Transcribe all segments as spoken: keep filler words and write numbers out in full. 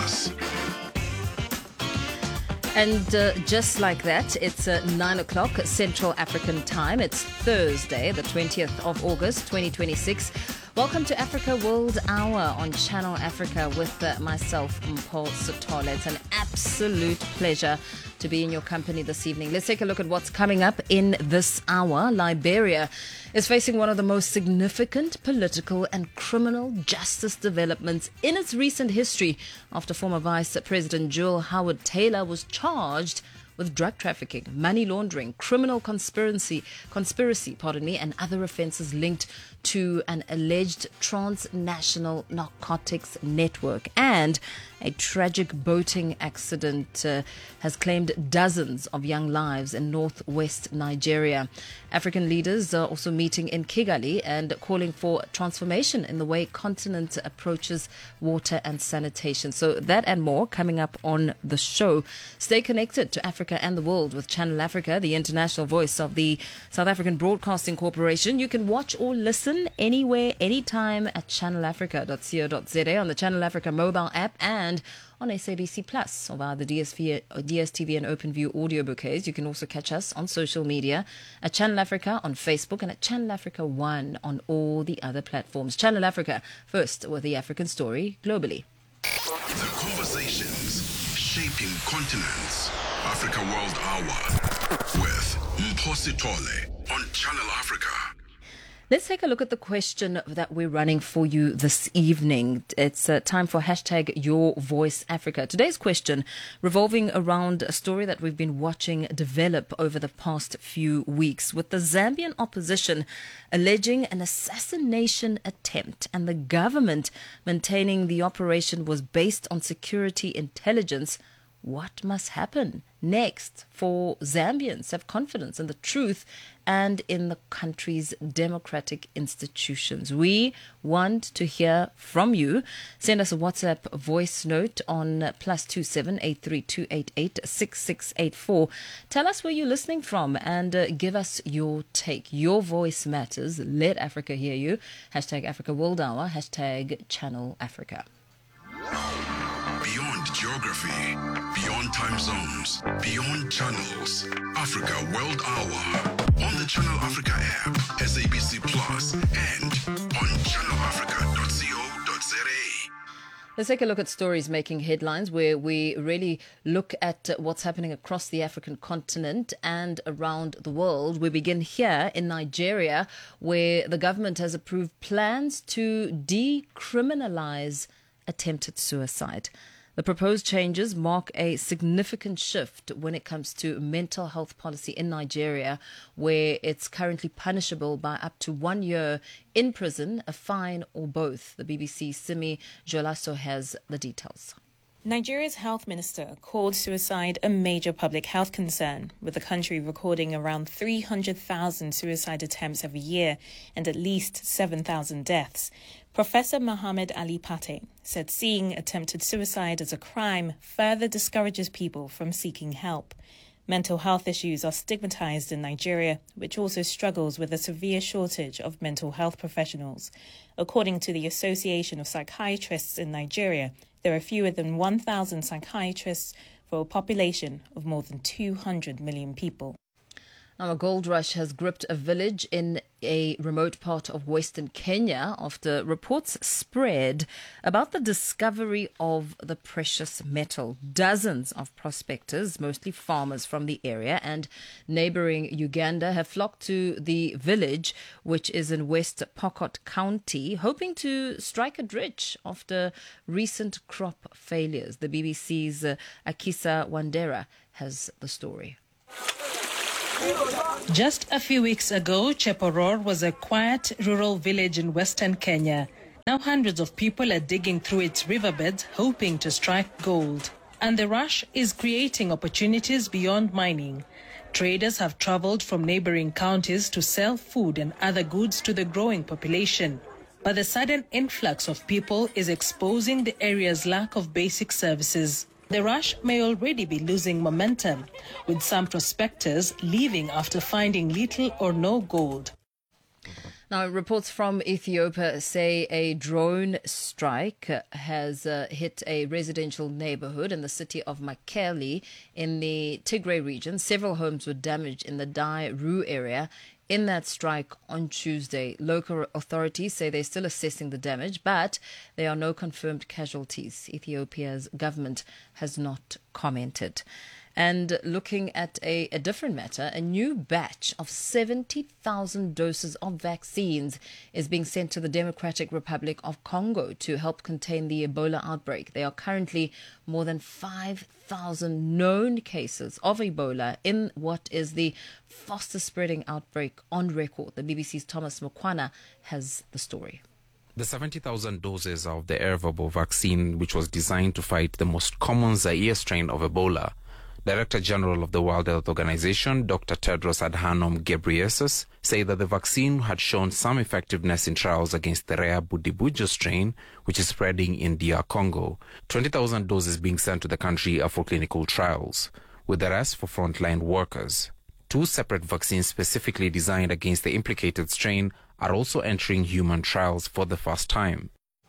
Plus. And uh, just like that, it's uh, nine o'clock Central African time. It's Thursday, the twentieth of August, twenty twenty-six. Welcome to Africa World Hour on Channel Africa with uh, myself, Mpho Sotole. It's an absolute pleasure to be in your company this evening. Let's take a look at what's coming up in this hour. Liberia is facing one of the most significant political and criminal justice developments in its recent history after former Vice President Jewel Howard Taylor was charged with drug trafficking, money laundering, criminal conspiracy, conspiracy, pardon me, and other offences linked to an alleged transnational narcotics network. And a tragic boating accident uh, has claimed dozens of young lives in northwest Nigeria. African leaders are also meeting in Kigali and calling for transformation in the way continent approaches water and sanitation. So that and more coming up on the show. Stay connected to Africa and the world with Channel Africa, the international voice of the South African Broadcasting Corporation. You can watch or listen anywhere, anytime at channel africa dot co dot za, on the Channel Africa mobile app, and on S A B C Plus or via the D S V, D S T V and OpenView audio bouquets. You can also catch us on social media at Channel Africa on Facebook and at Channel Africa One on all the other platforms. Channel Africa, first with the African story globally. The conversations shaping continents. Africa World Hour with Mpho Sotole on Channel Africa. Let's take a look at the question that we're running for you this evening. It's uh, time for hashtag Your Voice Africa. Today's question revolving around a story that we've been watching develop over the past few weeks, with the Zambian opposition alleging an assassination attempt and the government maintaining the operation was based on security intelligence. What must happen next for Zambians to have confidence in the truth and in the country's democratic institutions? We want to hear from you. Send us a WhatsApp voice note on plus two seven eight three two eight eight six six eight four. Tell us where you're listening from and uh, give us your take. Your voice matters. Let Africa hear you. Hashtag Africa World Hour. Hashtag Channel Africa. Beyond geography, beyond time zones, beyond channels. Africa World Hour on the Channel Africa app, S A B C Plus, and on channel africa dot co dot za. Let's take a look at stories making headlines, where we really look at what's happening across the African continent and around the world. We begin here in Nigeria, where the government has approved plans to decriminalize attempted suicide. The proposed changes mark a significant shift when it comes to mental health policy in Nigeria, where it's currently punishable by up to one year in prison, a fine, or both. The B B C's Simi Jolaso has the details. Nigeria's health minister called suicide a major public health concern, with the country recording around three hundred thousand suicide attempts every year and at least seven thousand deaths. Professor Mohammed Ali Pate said seeing attempted suicide as a crime further discourages people from seeking help. Mental health issues are stigmatized in Nigeria, which also struggles with a severe shortage of mental health professionals. According to the Association of Psychiatrists in Nigeria, there are fewer than one thousand psychiatrists for a population of more than two hundred million people. Now, a gold rush has gripped a village in a remote part of western Kenya after reports spread about the discovery of the precious metal. Dozens of prospectors, mostly farmers from the area and neighboring Uganda, have flocked to the village, which is in West Pokot County, hoping to strike it rich after recent crop failures. The B B C's uh, Akisa Wandera has the story. Just a few weeks ago, Cheporor was a quiet rural village in western Kenya. Now hundreds of people are digging through its riverbeds hoping to strike gold. And the rush is creating opportunities beyond mining. Traders have traveled from neighboring counties to sell food and other goods to the growing population. But the sudden influx of people is exposing the area's lack of basic services. The rush may already be losing momentum, with some prospectors leaving after finding little or no gold. Now, reports from Ethiopia say a drone strike has uh, hit a residential neighborhood in the city of Mekelle in the Tigray region. Several homes were damaged in the Dairu area in that strike on Tuesday. Local authorities say they're still assessing the damage, but there are no confirmed casualties. Ethiopia's government has not commented. And looking at a, a different matter, a new batch of seventy thousand doses of vaccines is being sent to the Democratic Republic of Congo to help contain the Ebola outbreak. There are currently more than five thousand known cases of Ebola in what is the fastest spreading outbreak on record. The B B C's Thomas Mokwana has the story. The seventy thousand doses of the Ervebo vaccine, which was designed to fight the most common Zaire strain of Ebola, Director General of the World Health Organization, Doctor Tedros Adhanom Ghebreyesus, say that the vaccine had shown some effectiveness in trials against the rare Budibujo strain, which is spreading in D R Congo. twenty thousand doses being sent to the country are for clinical trials, with the rest for frontline workers. Two separate vaccines specifically designed against the implicated strain are also entering human trials for the first time.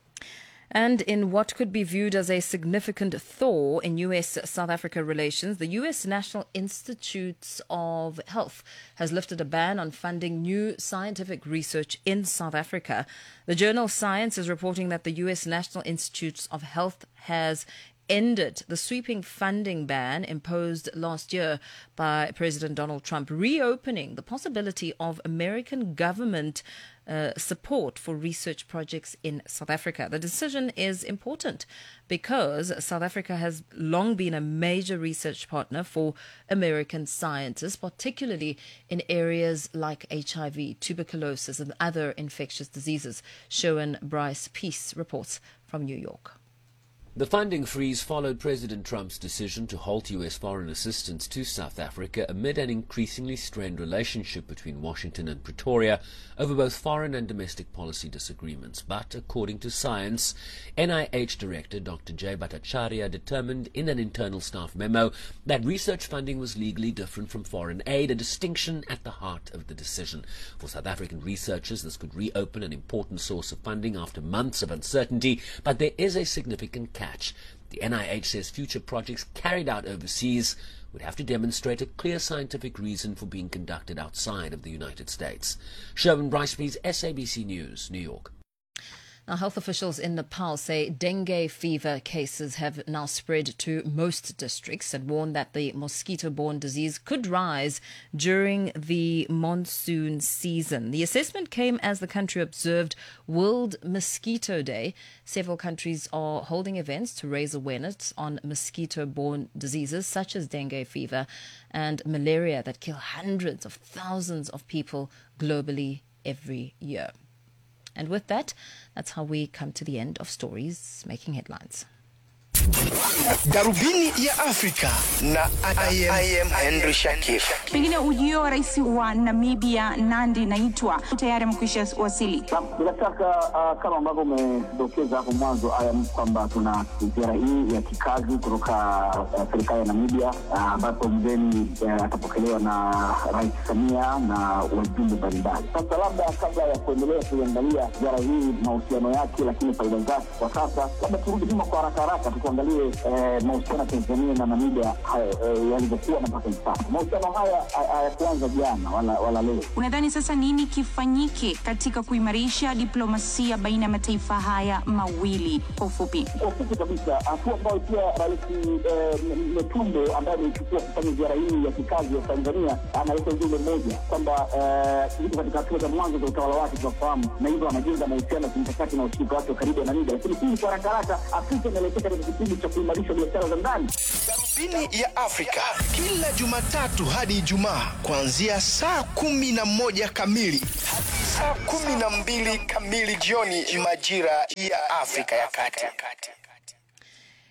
And in what could be viewed as a significant thaw in U S South Africa relations, the U S National Institutes of Health has lifted a ban on funding new scientific research in South Africa. The journal Science is reporting that the U S National Institutes of Health has ended the sweeping funding ban imposed last year by President Donald Trump, reopening the possibility of American government uh, support for research projects in South Africa. The decision is important because South Africa has long been a major research partner for American scientists, particularly in areas like H I V, tuberculosis, and other infectious diseases. Showan Bryce Peace reports from New York. The funding freeze followed President Trump's decision to halt U S foreign assistance to South Africa amid an increasingly strained relationship between Washington and Pretoria over both foreign and domestic policy disagreements. But according to Science, N I H Director Doctor Jay Bhattacharya determined in an internal staff memo that research funding was legally different from foreign aid, a distinction at the heart of the decision. For South African researchers, this could reopen an important source of funding after months of uncertainty, but there is a significant catch. The N I H says future projects carried out overseas would have to demonstrate a clear scientific reason for being conducted outside of the United States. Sherwin Bryce-Pease, S A B C News, New York. Now, health officials in Nepal say dengue fever cases have now spread to most districts and warn that the mosquito-borne disease could rise during the monsoon season. The assessment came as the country observed World Mosquito Day. Several countries are holding events to raise awareness on mosquito-borne diseases such as dengue fever and malaria that kill hundreds of thousands of people globally every year. And with that, that's how we come to the end of Stories Making Headlines. Darubini ya Afrika na I am Henry Shakif. Pengine ujio wa rais wa Namibia Nandi Naitwa tayari mkwisha wasili. Bila shaka uh, kama ambavyo umedokeza hapo mwanzo I am kwamba tuna ziara hii ya kikazi kutoka uh, serikali ya Namibia ambapo uh, mgeni uh, atapokelewa na Rais Samia na wajumbe mbalimbali. Sasa labda kabla ya kuendelea kuangalia ziara hii mahusiano yake lakini faida zake kwa sasa, labda turudi nyuma kwa haraka haraka tuangalie eh, mahusiano ya Tanzania na Namibia eh, yalivyokuwa na mpaka sasa. Mahusiano haya hayakuanza jana wala wala leo. Unadhani sasa nini kifanyike katika kuimarisha diplomasia baina ya mataifa haya mawili kwa ufupi? Kwa ufupi kabisa, hatua ambayo pia Rais Metumbo ambaye amechukua kufanya ziara hii ya kikazi ya Tanzania analeta ujumbe mmoja kwamba eh, katika hatua za mwanzo za utawala wake tunafahamu na hivyo anajenga mahusiano ya kimkakati na ushirika wake karibu na Namibia. Lakini hii kwa haraka haraka Afrika inaelekea katika kipindi cha kuimarisha biashara za ndani. Darubini ya Afrika kila Jumatatu hadi Ijumaa kuanzia saa kumi na moja kamili hadi saa kumi na mbili kamili jioni majira ya Afrika ya Kati.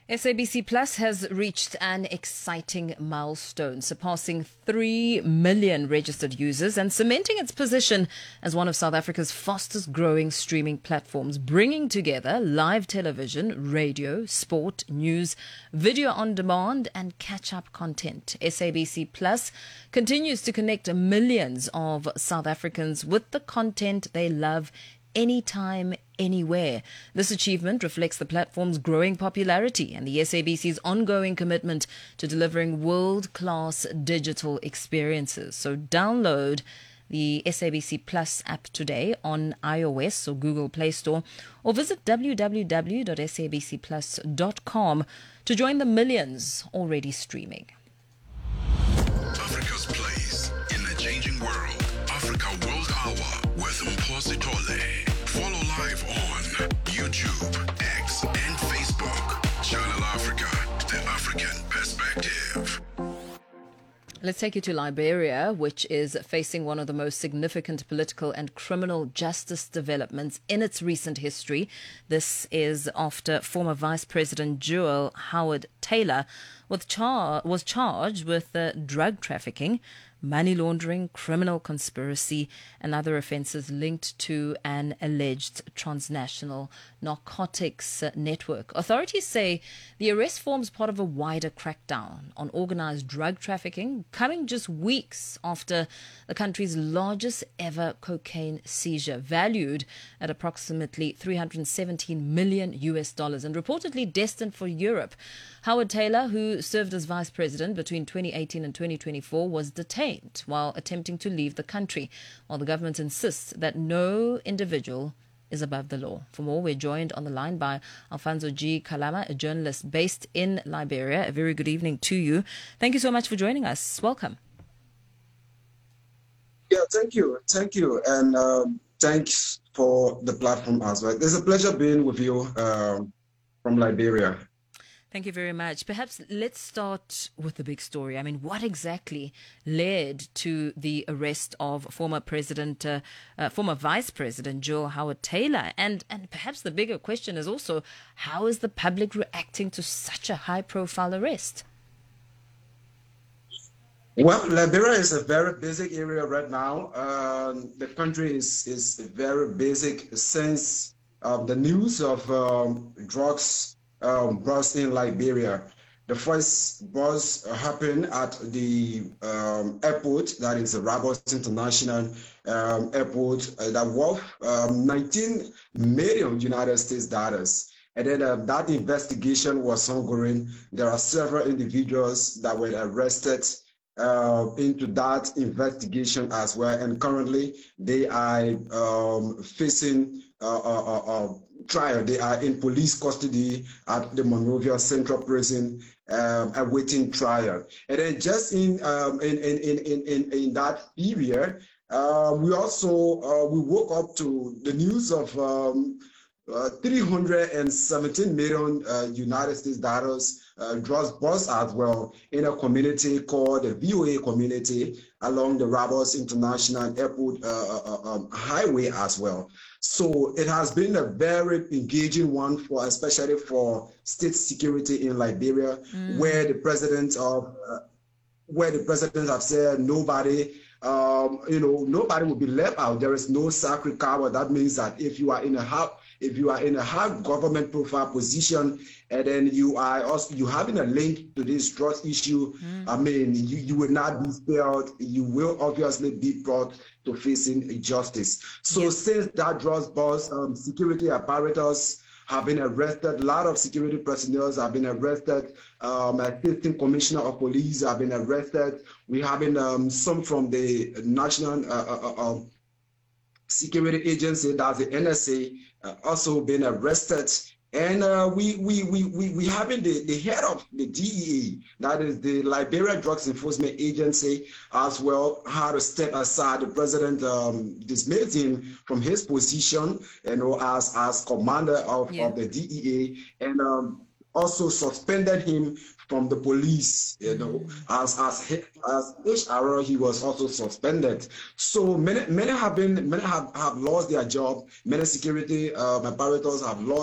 S A B C Plus has reached an exciting milestone, surpassing three million registered users and cementing its position as one of South Africa's fastest growing streaming platforms, bringing together live television, radio, sport, news, video on demand and catch-up content. S A B C Plus continues to connect millions of South Africans with the content they love anytime, anywhere. This achievement reflects the platform's growing popularity and the S A B C's ongoing commitment to delivering world-class digital experiences. So download the S A B C Plus app today on iOS or Google Play Store, or visit w w w dot s a b c plus dot com to join the millions already streaming. Africa's place in a changing world. Africa World Hour with Mposi Tole. Follow live on YouTube, X, and Facebook. Channel Africa, the African perspective. Let's take you to Liberia, which is facing one of the most significant political and criminal justice developments in its recent history. This is after former Vice President Joel Howard Taylor was, char- was charged with uh, drug trafficking, money laundering, criminal conspiracy, and other offences linked to an alleged transnational narcotics network. Authorities say the arrest forms part of a wider crackdown on organised drug trafficking, coming just weeks after the country's largest ever cocaine seizure, valued at approximately three hundred seventeen million U S dollars and reportedly destined for Europe. Howard Taylor, who served as vice president between twenty eighteen and twenty twenty-four, was detained while attempting to leave the country, while the government insists that no individual is above the law. For more, we're joined on the line by Alfonso G. Kalama, a journalist based in Liberia. A very good evening to you. Thank you so much for joining us. Welcome. Yeah, thank you. Thank you. And um, thanks for the platform as well. It's a pleasure being with you uh, from Liberia. Thank you very much. Perhaps let's start with the big story. I mean, what exactly led to the arrest of former President, uh, uh, former Vice President Joel Howard Taylor? And and perhaps the bigger question is also, how is the public reacting to such a high-profile arrest? Well, Liberia is a very basic area right now. Uh, the country is is very basic since uh, the news of um, drugs Um, burst in Liberia. The first burst happened at the um, airport, that is the Rabos International um, Airport, uh, that worth um, nineteen million United States dollars. And then uh, that investigation was ongoing. There are several individuals that were arrested uh, into that investigation as well. And currently they are um, facing uh, uh, uh, uh, trial. They are in police custody at the Monrovia Central Prison, um, awaiting trial. And then just in um, in, in, in, in, in that period, uh, we also uh, we woke up to the news of um, uh, three hundred seventeen million uh, United States dollars uh, drugs bust as well in a community called the V O A community along the Rabos International Airport uh, uh, um, highway as well. So it has been a very engaging one, for especially for state security in Liberia, mm. where the president of uh, where the president have said nobody, um, you know, nobody will be left out. There is no sacred cow. That means that if you are in a high, if you are in a high government profile position, and then you are also you having a link to this drug issue, mm. I mean, you, you will not be spared. You will obviously be brought to facing justice. So yes. Since that drugs bust, um, security apparatus have been arrested. A lot of security personnel have been arrested. Um, assistant commissioner of police have been arrested. We having um, some from the national uh, uh, uh, security agency, that's the N S A, uh, also been arrested. And uh, we we we we we having the, the head of the D E A, that is the Liberia Drugs Enforcement Agency, as well, had to step aside. The president um, dismissed him from his position, you know, as as commander of, yeah. of the D E A, and um, also suspended him from the police, you know, as as as H R, he was also suspended. So many many have been many have, have lost their job. Many security um, apparatus have lost.